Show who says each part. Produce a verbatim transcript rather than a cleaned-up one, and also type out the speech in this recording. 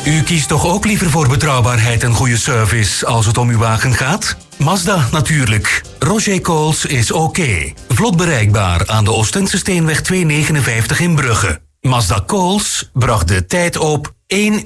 Speaker 1: U kiest toch ook liever voor betrouwbaarheid en goede service als het om uw wagen gaat? Mazda natuurlijk. Roger Coles is oké. Vlot bereikbaar aan de Oostende Steenweg tweehonderdnegenenvijftig in Brugge. Mazda Coles bracht de tijd op één